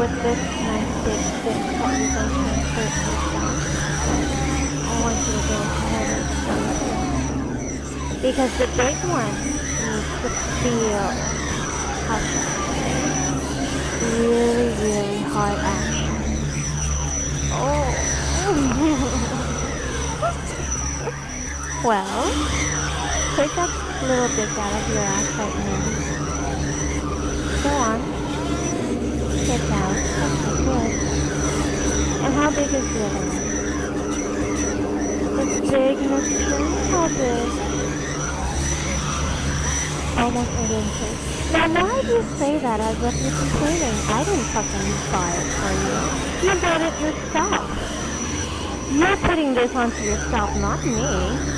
with this nice big stick that you're going to insert yourself, I want you to go ahead and place it. Because the big one needs to feel, how should I say, really, really hard action. Oh. Well, take that little dick out of your ass right now. Go on. Get down. Okay, good. And how big is the other one? It's big, mister. How big? Almost 8 inches. Now, why do you say that as if you're complaining? I didn't fucking buy it for you. You bought it yourself. You're putting this onto yourself, not me.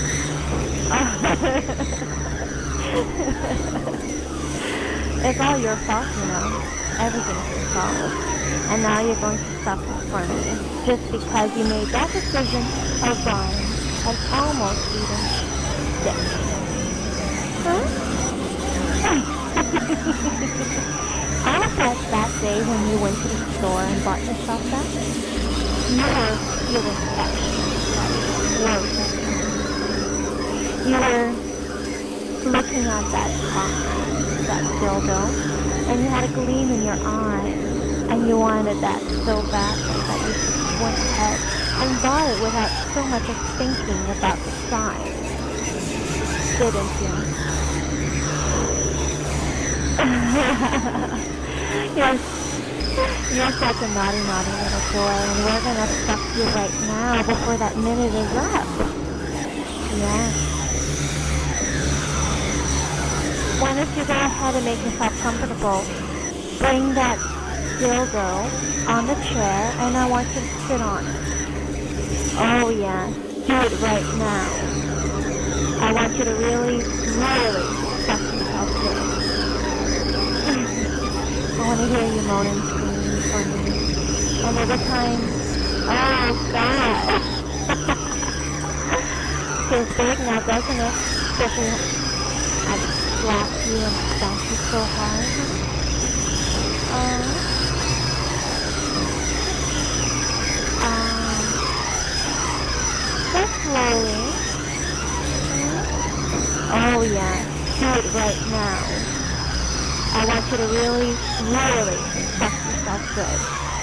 It's all your fault, you know. Everything's your fault. And now you're going to suffer for me. Just because you made that decision of buying an almost 8-inch stick. Huh? I bet that day when you went to the store and bought yourself that, you were feeling extra, worried. You were looking at that dildo, and you had a gleam in your eye, and you wanted that so badly that you just went ahead and bought it without so much of thinking about the size, didn't you? You're such a naughty, naughty little boy, and we're gonna fuck you right now before that minute is up. Yeah. Why don't you go ahead and make yourself comfortable? Bring that dildo on the chair, and I want you to sit on it. Oh yeah, do it right now. I want you to really, really fuck yourself good. I want to hear you moan and scream for me. And every time, oh God. Feels big now, doesn't it? Especially I slap you and spank you so hard. Just slowly. Oh yeah, do it right now. I want you to really, really fuck yourself good.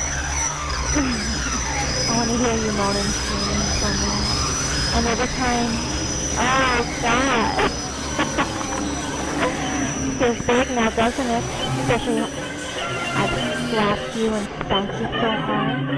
I want to hear you moan and scream for me. And every time, oh God. Feels big now, doesn't it? Especially I slap you and spank you so hard.